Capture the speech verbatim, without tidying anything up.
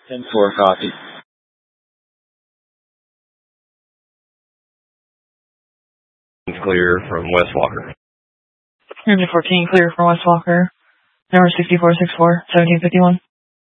ten four, copy. Clear from West Walker. Engine fourteen, clear from West Walker. Number sixty-four sixty-four, seventeen fifty-one.